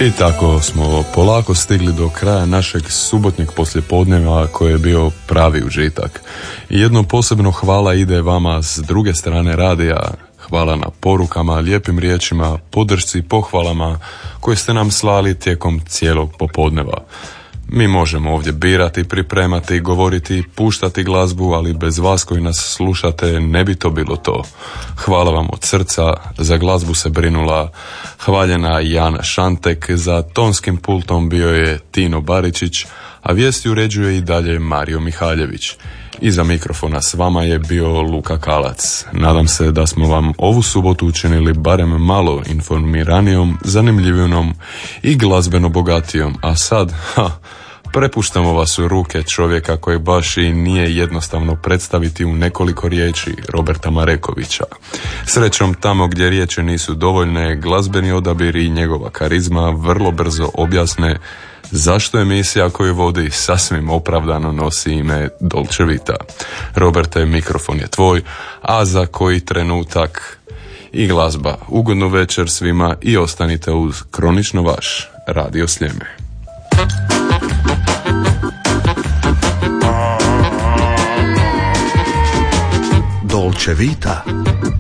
I tako smo polako stigli do kraja našeg subotnjeg poslijepodneva koji je bio pravi užitak. I jedno posebno hvala ide vama s druge strane radija. Hvala na porukama, lijepim riječima, podršci i pohvalama koje ste nam slali tijekom cijelog popodneva. Mi možemo ovdje birati, pripremati, govoriti, puštati glazbu, ali bez vas koji nas slušate ne bi to bilo to. Hvala vam od srca, za glazbu se brinula hvaljena Jana Šantek, za tonskim pultom bio je Tino Baričić, a vijesti uređuje i dalje Mario Mihaljević. Iza mikrofona s vama je bio Luka Kalac. Nadam se da smo vam ovu subotu učinili barem malo informiranijom, zanimljivijom i glazbeno bogatijom. A sad, prepuštamo vas u ruke čovjeka koji baš i nije jednostavno predstaviti u nekoliko riječi, Roberta Marekovića. Srećom, tamo gdje riječi nisu dovoljne, glazbeni odabir i njegova karizma vrlo brzo objasne zašto emisija koju vodi sasvim opravdano nosi ime Dolce Vita. Roberte, mikrofon je tvoj, a za koji trenutak i glazba. Ugodnu večer svima i ostanite uz kronično vaš Radio Sljeme. Dolce Vita.